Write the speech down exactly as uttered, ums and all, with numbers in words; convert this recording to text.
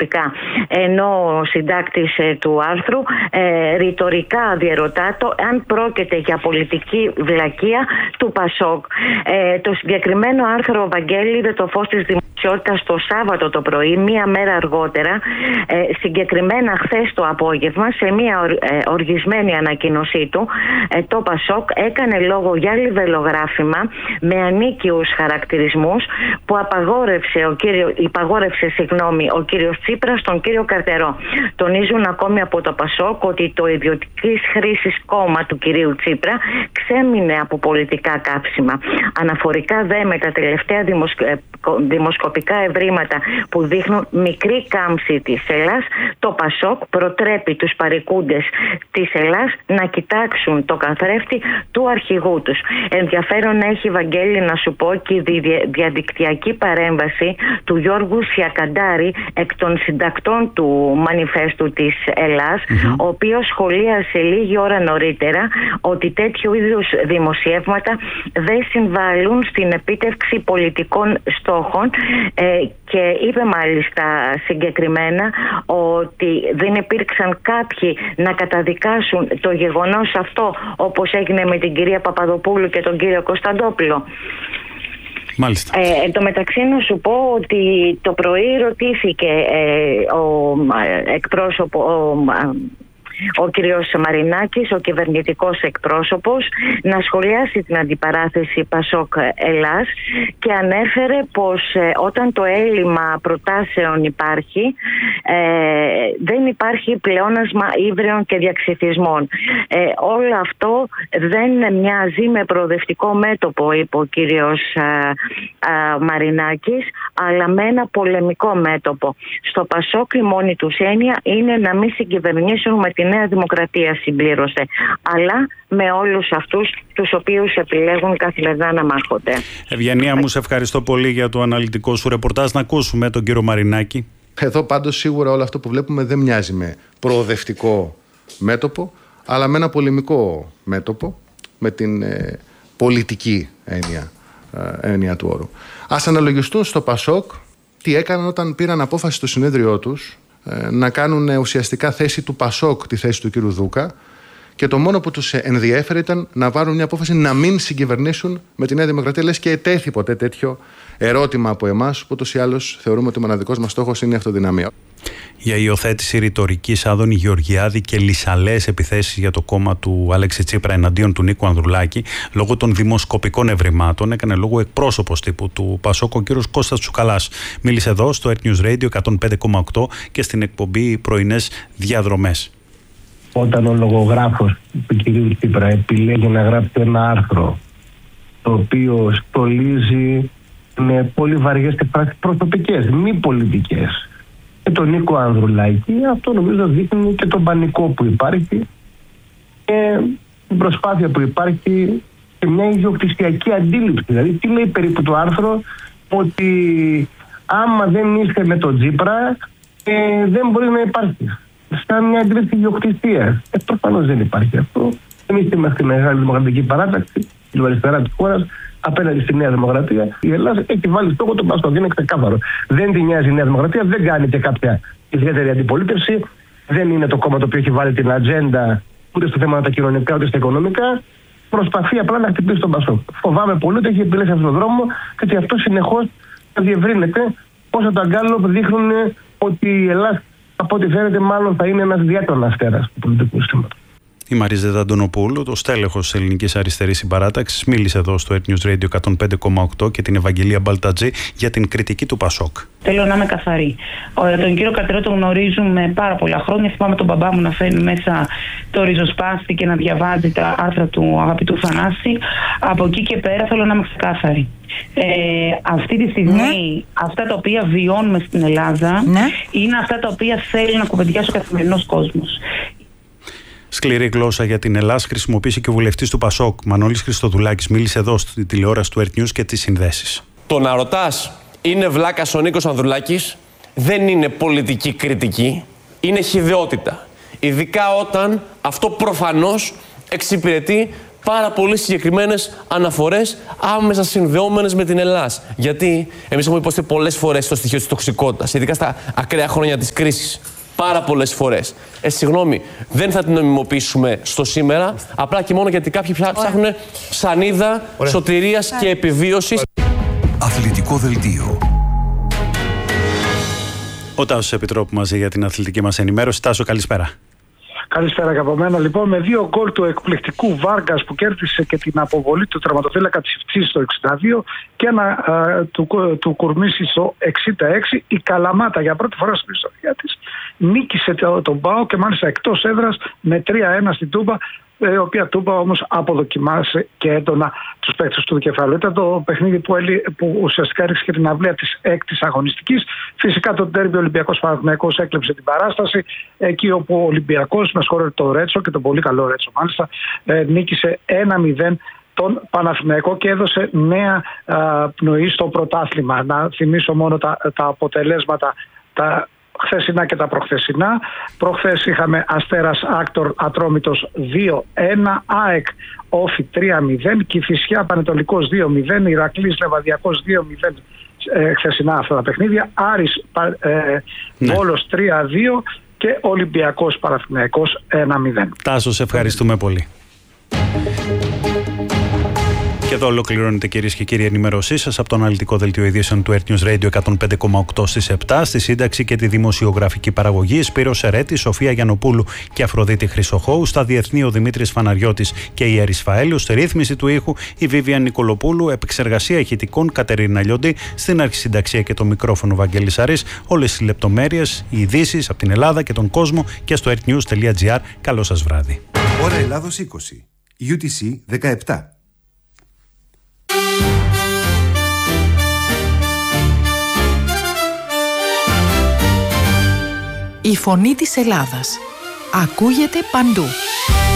προσωπικά. Ενώ ο συντάκτης ε, του άρθρου ε, ρητορικά διερωτά το αν πρόκειται για πολιτική βλακεία του Πασόκ. Ε, το συγκεκριμένο άρθρο, Βαγγέλη, είδε το φως της δημοσιότητας το Σάββατο το πρωί, μία μέρα αργότερα, ε, συγκεκριμένα χθες το απόγευμα, σε μία ορ, ε, οργισμένη ανακοίνωσή του, ε, το Πασόκ έκανε λόγο για λιβελογράφημα με ανίκιους χαρακτηρισμούς που απαγόρευσε ο, κύριο, υπαγόρευσε, συγγνώμη, ο κύριος Τσίπρας στον κύριο Καρτερό. Τονίζουν ακόμη από το Πασόκ ότι το ιδιωτικής χρήσης κόμμα του κυρίου Τσίπρα ξέμεινε από πολιτικά κάψιμα. Αναφορικά δε με τα τελευταία δημοσκοπικά ευρήματα που δείχνουν μικρή κάμψη της Ελλάς, το Πασόκ προτρέπει τους παρικούντες της Ελλάς να κοιτάξουν το καθρέφτη του αρχηγού τους. Ενδιαφέρον έχει, Βαγγέλη, να σου πω και η διαδικτυακή παρέμβαση του Γιώργου Σιακαντάρη, εκ των συντακτών του Μανιφέστου της Ελλάς, mm-hmm. ο οποίος σχολίασε λίγη ώρα νωρίτερα ότι τέτοιου είδους δημοσιεύματα δεν συμβάλλουν στην επίτευξη πολιτικών στόχων ε, και είπε μάλιστα συγκεκριμένα ότι δεν υπήρξαν κάποιοι να καταδικάσουν το γεγονός αυτό, όπως έγινε με την κυρία Παπαδοπούλου και τον κύριο Κωνσταντόπουλο. Μάλιστα. Ε, εν τω μεταξύ να σου πω ότι το πρωί ρωτήθηκε ε, ο ε, εκπρόσωπο, ο, ο κύριος Μαρινάκης, ο κυβερνητικός εκπρόσωπος, να σχολιάσει την αντιπαράθεση Πασόκ Ελλάς και ανέφερε πως ε, όταν το έλλειμμα προτάσεων υπάρχει, ε, δεν υπάρχει πλεόνασμα ύβρεων και διαξυθισμών. Ε, όλο αυτό δεν μοιάζει με προοδευτικό μέτωπο, είπε ο κύριος α, α, Μαρινάκης, αλλά με ένα πολεμικό μέτωπο. Στο Πασόκ η μόνη τους έννοια είναι να μην συγκυβερνήσουν με τη Νέα Δημοκρατία, συμπλήρωσε, αλλά με όλους αυτούς τους οποίους επιλέγουν καθημερινά να μάχονται. Ευγενία μου, σε ευχαριστώ πολύ για το αναλυτικό σου ρεπορτάζ. Να ακούσουμε τον κύριο Μαρινάκη. Εδώ πάντως σίγουρα όλο αυτό που βλέπουμε δεν μοιάζει με προοδευτικό μέτωπο, αλλά με ένα πολεμικό μέτωπο, με την ε, πολιτική έννοια, ε, έννοια του όρου. Ας αναλογιστούν στο Πασόκ τι έκαναν όταν πήραν απόφαση στο συνέδριό τους ε, να κάνουν ε, ουσιαστικά θέση του Πασόκ τη θέση του κύριου Δούκα, και το μόνο που τους ενδιέφερε ήταν να πάρουν μια απόφαση να μην συγκυβερνήσουν με τη Νέα Δημοκρατία. Λες και ετέθη ποτέ τέτοιο ερώτημα από εμάς, που ούτως ή άλλως θεωρούμε ότι ο μοναδικός μας στόχος είναι η αυτοδυναμία. Για υιοθέτηση ρητορικής Άδωνη Γεωργιάδη και λυσαλές επιθέσεις για το κόμμα του Αλέξη Τσίπρα εναντίον του Νίκου Ανδρουλάκη, λόγω των δημοσκοπικών ευρημάτων, έκανε λόγο εκπρόσωπος τύπου του Πασόκ, ο κύριος Κώστας Τσουκαλάς. Μίλησε εδώ στο Earth News Radio εκατόν πέντε κόμμα οκτώ και στην εκπομπή Πρωινές Διαδρομές. Όταν ο λογογράφος του κυρίου Τσίπρα επιλέγει να γράψει ένα άρθρο το οποίο στολίζει με πολύ βαριές και φράσεις προσωπικές, μη πολιτικές, και τον Νίκο Ανδρουλάκη, αυτό νομίζω δείχνει και τον πανικό που υπάρχει και την προσπάθεια που υπάρχει και μια ιδιοκτησιακή αντίληψη. Δηλαδή, τι λέει περίπου το άρθρο, ότι άμα δεν είστε με τον Τσίπρα ε, δεν μπορεί να υπάρχει. Σαν μια αντίληψη ιδιοκτησία. Ε, προφανώς δεν υπάρχει αυτό. Εμείς είμαστε η μεγάλη δημοκρατική παράταξη, η αριστερά της χώρας, απέναντι στη Νέα Δημοκρατία. Η Ελλάδα έχει βάλει στόχο τον Πασόκ, είναι ξεκάθαρο. Δεν την νοιάζει η Νέα Δημοκρατία, δεν κάνει και κάποια ιδιαίτερη αντιπολίτευση. Δεν είναι το κόμμα το οποίο έχει βάλει την ατζέντα ούτε στο θέμα τα κοινωνικά ούτε στα οικονομικά. Προσπαθεί απλά να χτυπήσει τον Πασόκ. Φοβάμαι πολύ ότι έχει επιλέξει αυτόν τον δρόμο και ότι αυτό συνεχώς θα διευρύνεται. Όσα τα γκάλωπ δείχνουν ότι η Ελλάδα, από ό,τι φαίνεται, μάλλον θα είναι ένας διάτονας αστέρας του πολιτικού συστήματος. Η Μαρίζα Αντωνοπούλου, το στέλεχος της Ελληνικής Αριστερής Συμπαράταξης, μίλησε εδώ στο Earth News Radio εκατόν πέντε κόμμα οκτώ και την Ευαγγελία Μπαλτατζή για την κριτική του Πασόκ. Θέλω να είμαι καθαρή. Τον κύριο Καρτερό τον γνωρίζουμε πάρα πολλά χρόνια. Θυμάμαι τον μπαμπά μου να φέρνει μέσα το ριζοσπάστη και να διαβάζει τα άρθρα του αγαπητού Θανάση. Από εκεί και πέρα θέλω να είμαι ξεκάθαρη. Ε, αυτή τη στιγμή ναι. αυτά τα οποία βιώνουμε στην Ελλάδα ναι. είναι αυτά τα οποία θέλει να κουβεντιάσει ο καθημερινός κόσμος. Σκληρή γλώσσα για την Ελλάδα χρησιμοποίησε και ο βουλευτής του Πασόκ, Μανώλης Χριστοδουλάκης. Μίλησε εδώ στη τηλεόραση του Earth News και τις συνδέσεις. Το να ρωτάς είναι βλάκας ο Νίκος Ανδρουλάκης δεν είναι πολιτική κριτική, είναι χυδαιότητα. Ειδικά όταν αυτό προφανώς εξυπηρετεί πάρα πολύ συγκεκριμένες αναφορές άμεσα συνδεόμενες με την Ελλάς. Γιατί εμείς έχουμε υποστεί πολλές φορές το στοιχείο της τοξικότητας, ειδικά στα ακραία χρόνια της κρίσης. Πάρα πολλές φορές. Ε, συγγνώμη, δεν θα την νομιμοποιήσουμε στο σήμερα, απλά και μόνο γιατί κάποιοι ψάχνουν ψανίδα σωτηρίας και επιβίωσης. Αθλητικό δελτίο. Ο Τάσος Επιτρόπου μαζί για την αθλητική μας ενημέρωση. Τάσο, καλησπέρα. Καλησπέρα και από μένα. Λοιπόν, με δύο γκολ του εκπληκτικού Βάργκας που κέρδισε και την αποβολή του τερματοφύλακα της Ιφτσής στο εξήντα δύο και ένα α, του, του Κουρμίση στο εξήντα έξι, η Καλαμάτα για πρώτη φορά στην ιστορία της νίκησε τον ΠΑΟ και μάλιστα εκτός έδρας με τρία ένα στην Τούμπα, η οποία Τούμπα όμως αποδοκιμάσε και έντονα τους παίκτες του κεφαλαίου. Ήταν το παιχνίδι που, έλει, που ουσιαστικά έριξε και την αυλαία της έκτης αγωνιστικής. Φυσικά το ντέρμπι Ολυμπιακός Παναθηναϊκός έκλεψε την παράσταση, εκεί όπου ο Ολυμπιακός, με συγχωρείτε το Ρέτσο και τον πολύ καλό Ρέτσο μάλιστα, ε, νίκησε ένα μηδέν τον Παναθηναϊκό και έδωσε νέα α, πνοή στο πρωτάθλημα. Να θυμίσω μόνο τα, τα αποτελέσματα, τα χθεσινά και τα προχθεσινά. Προχθές είχαμε Αστέρας Άκτορ Ατρόμητος δύο ένα, ΑΕΚ Όφι τρία μηδέν, Κηφισιά Πανετολικός δύο μηδέν, Ηρακλής Λεβαδιακός δύο μηδέν, ε, χθεσινά αυτά τα παιχνίδια, Άρης ε, ναι. Βόλος τρία δύο και Ολυμπιακός Παναθηναϊκός ένα μηδέν. Τάσο, σε ευχαριστούμε πολύ. Και εδώ ολοκληρώνεται, κυρίες και κύριοι, η ενημέρωσή σας από το αναλυτικό δελτίο ειδήσεων του Earth News Radio εκατόν πέντε κόμμα οκτώ στις επτά. Στη σύνταξη και τη δημοσιογραφική παραγωγή Σπύρος Σερέτης, Σοφία Γιαννοπούλου και Αφροδίτη Χρυσοχώου. Στα διεθνή ο Δημήτρης Φαναριώτης και η Έρης Φαέλου. Στη ρύθμιση του ήχου η Βίβιαν Νικολοπούλου. Επεξεργασία ηχητικών Κατερίνα Λιόντι. Στην αρχισυνταξία και το μικρόφωνο Βαγγέλης Αρής. Όλες οι λεπτομέρειες, οι ειδήσεις από την Ελλάδα και τον κόσμο και στο earthnews τελεία gr. Καλό σας βράδυ. Ώρα Ελλάδος είκοσι. γιου τι σι δεκαεπτά. Η φωνή της Ελλάδας ακούγεται παντού.